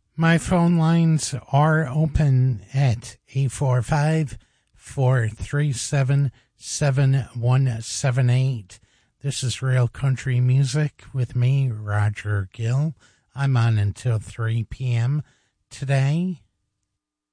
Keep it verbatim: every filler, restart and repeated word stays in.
My phone lines are open at eight four five, four three seven, seven one seven eight. This is Real Country Music with me, Roger Gill. I'm on until three p.m. today.